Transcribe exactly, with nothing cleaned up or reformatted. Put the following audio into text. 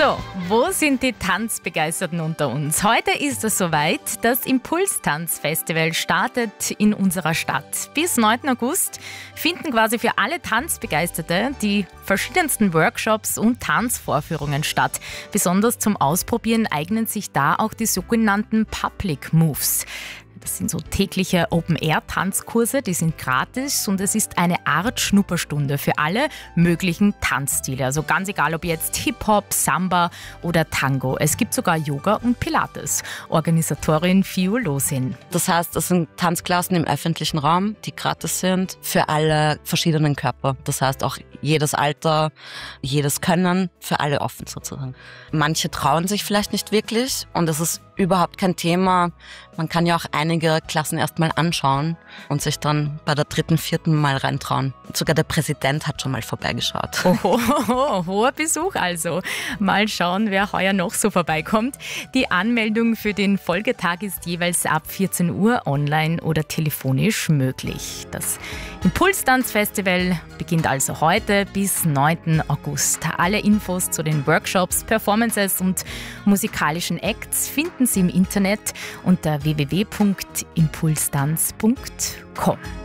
So, wo sind die Tanzbegeisterten unter uns? Heute ist es soweit. Das Impuls-Tanz-Festival startet in unserer Stadt. Bis neunten August finden quasi für alle Tanzbegeisterte die verschiedensten Workshops und Tanzvorführungen statt. Besonders zum Ausprobieren eignen sich da auch die sogenannten Public Moves. Das sind so tägliche Open-Air-Tanzkurse, die sind gratis und es ist eine Art Schnupperstunde für alle möglichen Tanzstile. Also ganz egal, ob jetzt Hip-Hop, Samba oder Tango. Es gibt sogar Yoga und Pilates. Organisatorin Fiu Losin. Das heißt, es sind Tanzklassen im öffentlichen Raum, die gratis sind für alle verschiedenen Körper. Das heißt auch jedes Alter, jedes Können, für alle offen sozusagen. Manche trauen sich vielleicht nicht wirklich und es ist überhaupt kein Thema. Man kann ja auch einige Klassen erst mal anschauen und sich dann bei der dritten, vierten Mal reintrauen. Sogar der Präsident hat schon mal vorbeigeschaut. Oh, oh, oh, hoher Besuch also. Mal schauen, wer heuer noch so vorbeikommt. Die Anmeldung für den Folgetag ist jeweils ab vierzehn Uhr online oder telefonisch möglich. Das Impuls-Tanz-Festival beginnt also heute bis neunten August. Alle Infos zu den Workshops, Performances und musikalischen Acts finden Sie im Internet unter w w w punkt impulstanz punkt com.